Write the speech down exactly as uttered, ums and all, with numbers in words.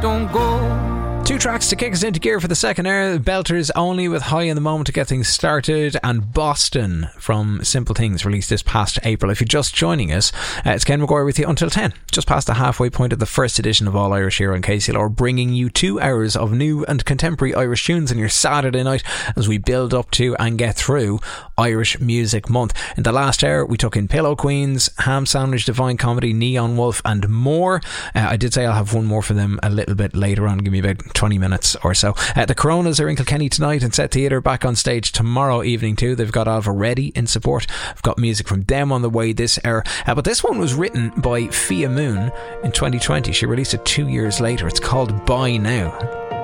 don't go. Two tracks to kick us into gear for the second hour. Belters Only with High in the Moment to get things started, and Boston from Simple Things, released this past April. If you're just joining us, uh, it's Ken McGuire with you until ten, just past the halfway point of the first edition of All Irish here on K C L R, bringing you two hours of new and contemporary Irish tunes in your Saturday night as we build up to and get through Irish Music Month. In the last hour we took in Pillow Queens, Ham Sandwich, Divine Comedy, Neon Wolf and more. uh, I did say I'll have one more for them a little bit later on, give me about twenty minutes or so. Uh, the Coronas are in Kilkenny tonight and Set Theatre back on stage tomorrow evening too. They've got Alva Reddy in support. I've got music from them on the way this hour. Uh, but this one was written by Fia Moon in twenty twenty. She released it two years later. It's called Buy Now.